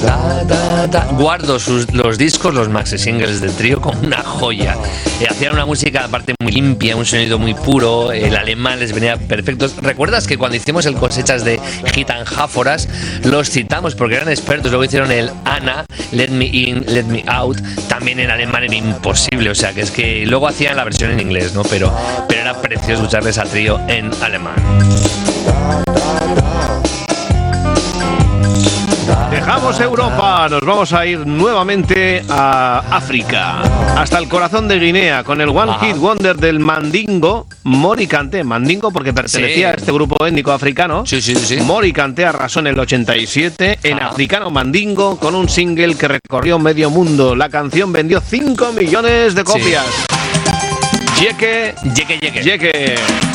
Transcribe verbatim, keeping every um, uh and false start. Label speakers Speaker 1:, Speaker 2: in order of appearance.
Speaker 1: Da, da, da. Guardo sus, los discos, los maxi singles del trío como una joya. Eh, hacían una música aparte muy limpia, un sonido muy puro, el alemán les venía perfecto. ¿Recuerdas que cuando hicimos el Cosechas de Gitanjáforas los citamos porque eran expertos? Luego hicieron el Ana, Let Me In, Let Me Out, también en alemán era imposible, o sea que es que luego hacían la versión en inglés, ¿no? Pero, pero era precioso escucharles a trío en alemán.
Speaker 2: Dejamos Europa, nos vamos a ir nuevamente a África, hasta el corazón de Guinea, con el One Ajá. Hit Wonder del Mandingo, Mori Kanté. Mandingo porque pertenecía sí. a este grupo étnico africano.
Speaker 1: Sí, sí, sí.
Speaker 2: Mori Kanté arrasó en el ochenta y siete en Ajá. africano Mandingo con un single que recorrió medio mundo. La canción vendió cinco millones de copias. Sí. Yeke,
Speaker 1: Yeke, Yeke.
Speaker 2: Yeke.